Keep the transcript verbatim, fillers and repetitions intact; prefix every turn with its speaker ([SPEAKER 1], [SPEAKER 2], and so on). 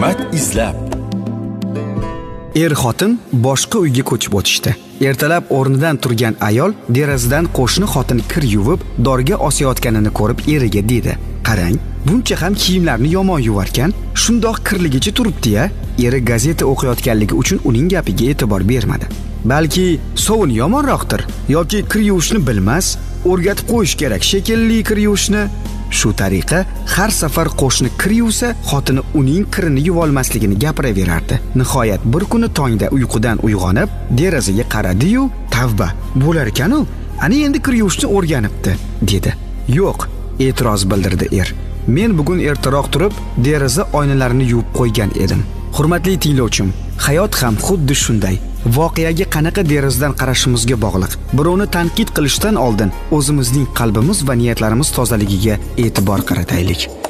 [SPEAKER 1] hikmat izlab.
[SPEAKER 2] Er xotin boshqa uyga ko'chib o'tishdi. Ertalab o'rnidan turgan ayol derazadan qo'shni xotin kir yuvib, dorga osayotganini ko'rib eriga dedi: "Qarang, buncha ham kiyimlarni yomon yuvarkan, shundoq kirligicha turibdi-ya." Eri gazeta o'qiyotganligi uchun uning gapiga e'tibor bermadi. Balki sovun yomonroqdir yoki kir yuvishni bilmas, o'rgatib qo'yish kerak shekilli kir yuvishni. Shu tariqa har safar qo'shni kir yuvsa, xotini uning kirini yuvolmasligini gapiraverardi. Nihoyat bir kuni tongda uyqudan uyg'onib, derazaga qaradi-yu, "Tavba, bo'lar ekan-u, ana endi kir yuvishni o'rganibdi", dedi. "Yo'q", e'tiroz bildirdi er. "Men bugun ertaroq turib, deraza oynalarini yuvib qo'ygan edim." Hurmatli tinglovchim, hayot ham xuddi shunday. Voqeaga qanaqa derazadan qarashimizga bog'liq. Birovni tanqid qilishdan oldin o'zimizning qalbimiz va niyatlarimiz tozaligiga e'tibor qarataylik.